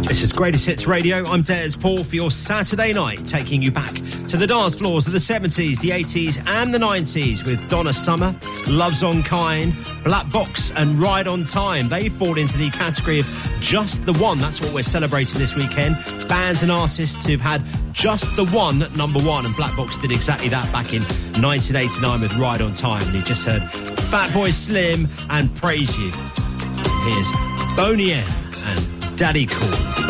This is Greatest Hits Radio. I'm Des Paul for your Saturday night, taking you back to the dance floors of the 70s, the 80s and the 90s with Donna Summer, Love's on Kind, Black Box and Ride on Time. They fall into the category of Just the One. That's what we're celebrating this weekend. Bands and artists who've had just the one at number one, and Black Box did exactly that back in 1989 with Ride on Time. And you just heard Fatboy Slim and Praise You. Here's Boney M and Daddy Cool.